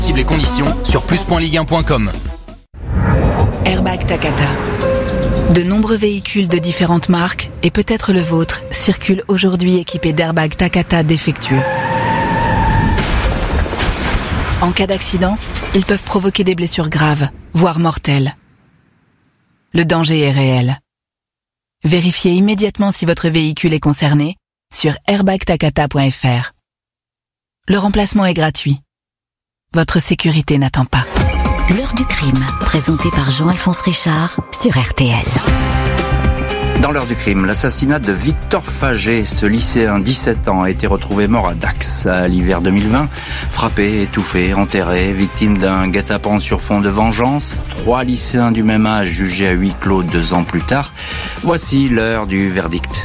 Les conditions sur plus.ligue1.com. Airbag Takata. De nombreux véhicules de différentes marques, et peut-être le vôtre, circulent aujourd'hui équipés d'airbags Takata défectueux. En cas d'accident, ils peuvent provoquer des blessures graves, voire mortelles. Le danger est réel. Vérifiez immédiatement si votre véhicule est concerné sur airbagtakata.fr. Le remplacement est gratuit. Votre sécurité n'attend pas. L'heure du crime, présenté par Jean-Alphonse Richard sur RTL. Dans l'heure du crime, l'assassinat de Victor Faget, ce lycéen 17 ans, a été retrouvé mort à Dax à l'hiver 2020. Frappé, étouffé, enterré, victime d'un guet-apens sur fond de vengeance. 3 lycéens du même âge jugés à huis clos 2 ans plus tard. Voici l'heure du verdict.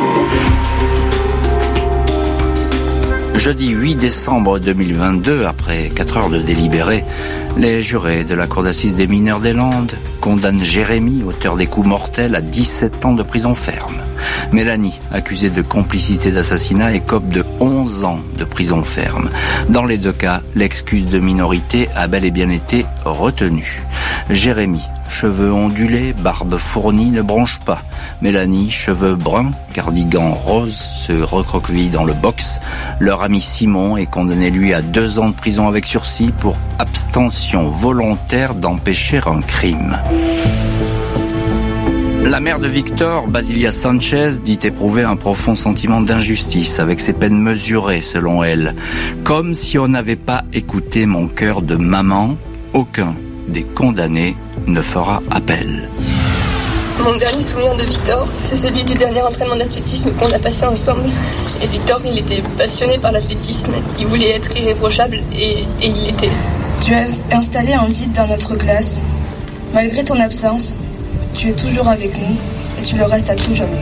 Jeudi 8 décembre 2022, après 4 heures de délibéré, les jurés de la Cour d'assises des mineurs des Landes condamnent Jérémy, auteur des coups mortels, à 17 ans de prison ferme. Mélanie, accusée de complicité d'assassinat, écope de 11 ans de prison ferme. Dans les 2 cas, l'excuse de minorité a bel et bien été retenue. Jérémy, cheveux ondulés, barbe fournie, ne bronche pas. Mélanie, cheveux bruns, cardigan rose, se recroqueville dans le box. Leur ami Simon est condamné lui à 2 ans de prison avec sursis pour abstention volontaire d'empêcher un crime. La mère de Victor, Basilia Sanchez, dit éprouver un profond sentiment d'injustice avec ses peines mesurées, selon elle. Comme si on n'avait pas écouté mon cœur de maman, aucun des condamnés ne fera appel. Mon dernier souvenir de Victor, c'est celui du dernier entraînement d'athlétisme qu'on a passé ensemble. Et Victor, il était passionné par l'athlétisme. Il voulait être irréprochable et il l'était. Tu as installé un vide dans notre classe. Malgré ton absence, tu es toujours avec nous et tu le restes à tout jamais.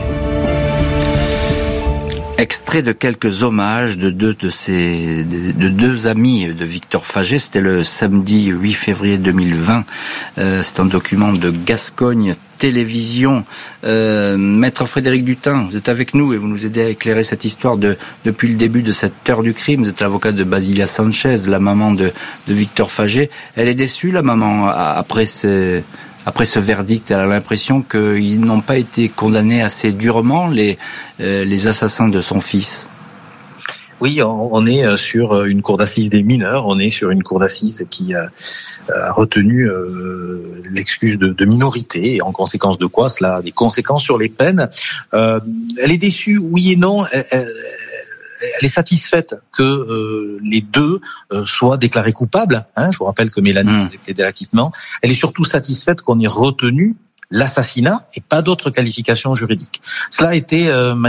Extrait de quelques hommages de deux amis de Victor Faget. C'était le samedi 8 février 2020. C'est un document de Gascogne Télévision. Maître Frédéric Dutin, vous êtes avec nous et vous nous aidez à éclairer cette histoire depuis le début de cette heure du crime. Vous êtes l'avocat de Basilia Sanchez, la maman de Victor Faget. Elle est déçue, la maman, après ce verdict. Elle a l'impression qu'ils n'ont pas été condamnés assez durement, les assassins de son fils. Oui, on est sur une cour d'assises des mineurs, on est sur une cour d'assises qui a retenu l'excuse de minorité, et en conséquence de quoi cela a des conséquences sur les peines. Elle est déçue, oui et non. Elle est satisfaite que les 2 soient déclarés coupables. Je vous rappelle que Mélanie faisait plaider l'acquittement. Elle est surtout satisfaite qu'on ait retenu l'assassinat et pas d'autres qualifications juridiques. Cela a été